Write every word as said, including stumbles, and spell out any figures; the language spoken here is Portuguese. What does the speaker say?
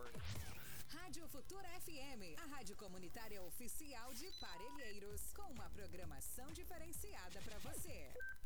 Rádio Futura F M, a rádio comunitária oficial de Parelheiros, com uma programação diferenciada para você.